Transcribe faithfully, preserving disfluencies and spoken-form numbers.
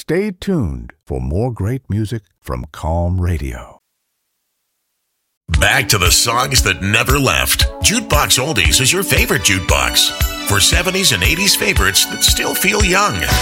Stay tuned for more great music from Calm Radio. Back to the songs that never left. Jukebox Oldies is your favorite jukebox for seventies and eighties favorites that still feel young.